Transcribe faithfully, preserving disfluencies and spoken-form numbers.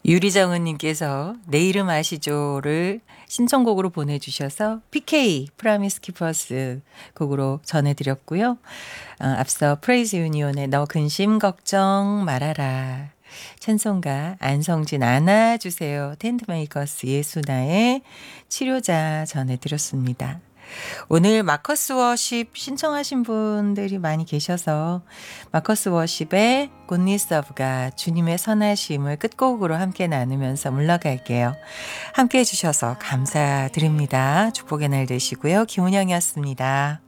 유리정은님께서 내 이름 아시죠를 신청곡으로 보내주셔서 피케이 프라미스 키퍼스 곡으로 전해드렸고요. 어, 앞서 프레이즈 유니온의 너 근심 걱정 말아라, 찬송가 안성진 안아주세요, 텐트메이커스 예수나의 치료자 전해드렸습니다. 오늘 마커스 워십 신청하신 분들이 많이 계셔서 마커스 워십의 굿니스 오브 갓, 주님의 선하심을 끝곡으로 함께 나누면서 물러갈게요. 함께 해주셔서 감사드립니다. 축복의 날 되시고요. 김은영이었습니다.